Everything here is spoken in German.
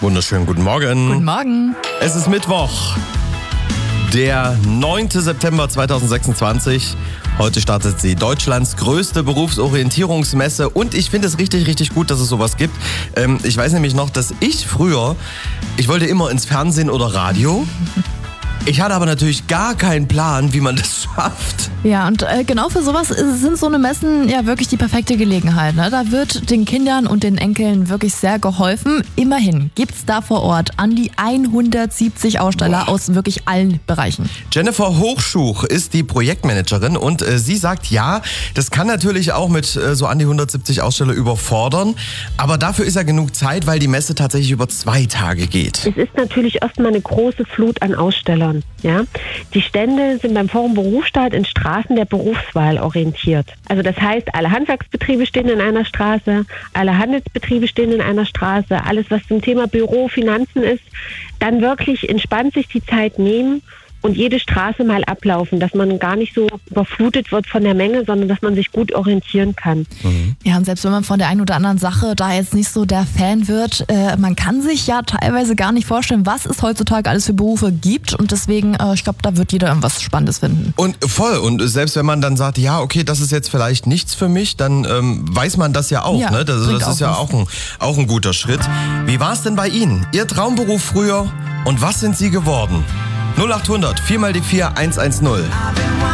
Wunderschönen guten Morgen. Guten Morgen. Es ist Mittwoch, der 9. September 2026. Heute startet sie, Deutschlands größte Berufsorientierungsmesse. Und ich finde es richtig, richtig gut, dass es sowas gibt. Ich weiß nämlich noch, dass ich wollte immer ins Fernsehen oder Radio. Ich hatte aber natürlich gar keinen Plan, wie man das schafft. Ja, und genau für sowas sind so eine Messen ja wirklich die perfekte Gelegenheit. Ne? Da wird den Kindern und den Enkeln wirklich sehr geholfen. Immerhin gibt's da vor Ort an die 170 Aussteller aus wirklich allen Bereichen. Jennifer Hochschuch ist die Projektmanagerin und sie sagt, ja, das kann natürlich auch mit so an die 170 Aussteller überfordern. Aber dafür ist ja genug Zeit, weil die Messe tatsächlich über 2 Tage geht. Es ist natürlich erstmal eine große Flut an Ausstellern. Ja? Die Stände sind beim Forum Berufsstaat in Straßen der Berufswahl orientiert. Also das heißt, alle Handwerksbetriebe stehen in einer Straße, alle Handelsbetriebe stehen in einer Straße, alles was zum Thema Büro, Finanzen ist, dann wirklich entspannt sich die Zeit nehmen und jede Straße mal ablaufen, dass man gar nicht so überflutet wird von der Menge, sondern dass man sich gut orientieren kann. Ja, und selbst wenn man von der einen oder anderen Sache da jetzt nicht so der Fan wird, man kann sich ja teilweise gar nicht vorstellen, was es heutzutage alles für Berufe gibt. Und deswegen, ich glaube, da wird jeder irgendwas Spannendes finden. Und voll. Und selbst wenn man dann sagt, ja, okay, das ist jetzt vielleicht nichts für mich, dann weiß man das ja auch. Ja, Ne? Das ist ja auch ein guter Schritt. Wie war es denn bei Ihnen? Ihr Traumberuf früher und was sind Sie geworden? 0800 4 mal die 4 110.